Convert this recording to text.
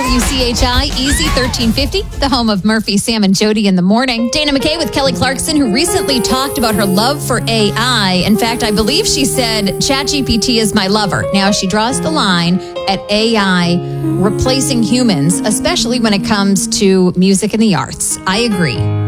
WCHI, Easy 1350, the home of Murphy, Sam, and Jody in the morning. Dana McKay with Kelly Clarkson, who recently talked about her love for AI. In fact, I believe she said, ChatGPT is my lover. Now, she draws the line at AI replacing humans, especially when it comes to music and the arts. I agree.